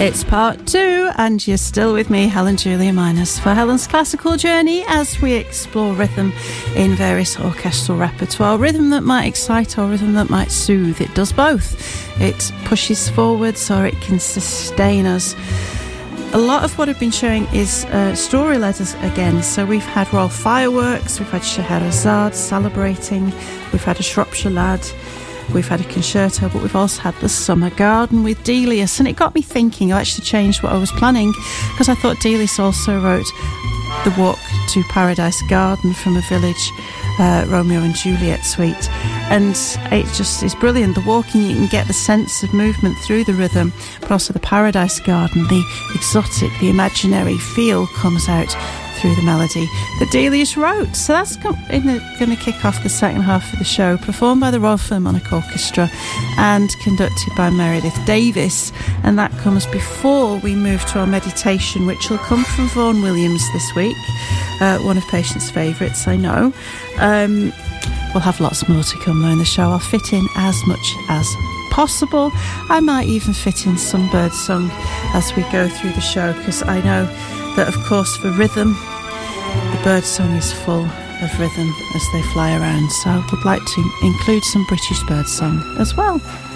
It's part 2, and you're still with me, Helen Julia Miners, for Helen's Classical Journey as we explore rhythm in various orchestral repertoire. Rhythm that might excite or rhythm that might soothe. It does both. It pushes forwards or it can sustain us. A lot of what I've been showing is story-led again. So we've had Royal Fireworks, we've had Scheherazade celebrating, we've had a Shropshire Lad, we've had a concerto, but we've also had the Summer Garden with Delius. And it got me thinking. I actually changed what I was planning because I thought Delius also wrote The Walk to Paradise Garden from a Village Romeo and Juliet suite. And it just is brilliant. The walking, you can get the sense of movement through the rhythm, but also the Paradise Garden, the exotic, the imaginary feel comes out through the melody that Delius wrote. So that's going to kick off the second half of the show, performed by the Royal Philharmonic Orchestra and conducted by Meredith Davis. And that comes before we move to our meditation, which will come from Vaughan Williams this week, one of Patient's favourites, I know. We'll have lots more to come though in the show. I'll fit in as much as possible. I might even fit in some birdsong as we go through the show, because I know that, of course, for rhythm, the birdsong is full of rhythm as they fly around. So I would like to include some British birdsong as well.